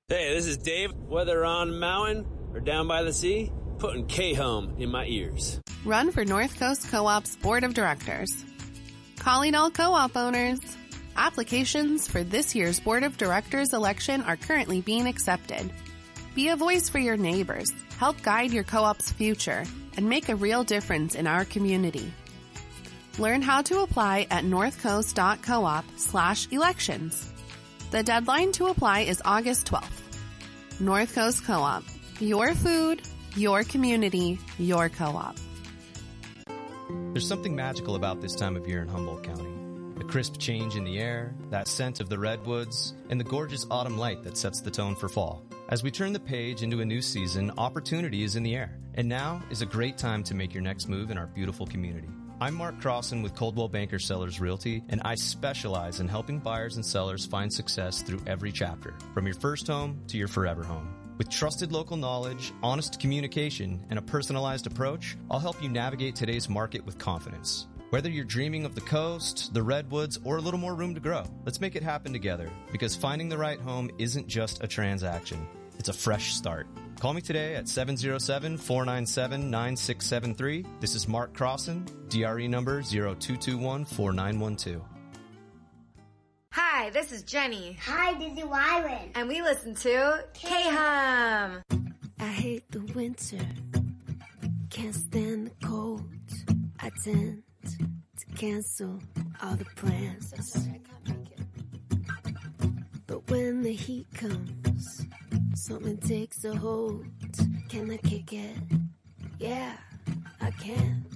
Hey, this is Dave. Whether on a mountain or down by the sea, putting K-Hum in my ears. Run for North Coast Co-op's Board of Directors. Calling all co-op owners. Applications for this year's Board of Directors election are currently being accepted. Be a voice for your neighbors, help guide your co-op's future, and make a real difference in our community. Learn how to apply at northcoast.coop/elections. The deadline to apply is August 12th. North Coast Co-op. Your food, your community, your co-op. There's something magical about this time of year in Humboldt County. The crisp change in the air, that scent of the redwoods, and the gorgeous autumn light that sets the tone for fall. As we turn the page into a new season, opportunity is in the air. And now is a great time to make your next move in our beautiful community. I'm Mark Crossan with Coldwell Banker Sellers Realty, and I specialize in helping buyers and sellers find success through every chapter, from your first home to your forever home. With trusted local knowledge, honest communication, and a personalized approach, I'll help you navigate today's market with confidence. Whether you're dreaming of the coast, the redwoods, or a little more room to grow, let's make it happen together, because finding the right home isn't just a transaction. It's a fresh start. Call me today at 707-497-9673. This is Mark Crossan, DRE number 0221-4912. Hi, this is Jenny. Hi, this is Wyron. And we listen to K-Hum. I hate the winter, can't stand the cold. I tend to cancel all the plans. But when the heat comes, something takes a hold. Can I kick it? Yeah, I can.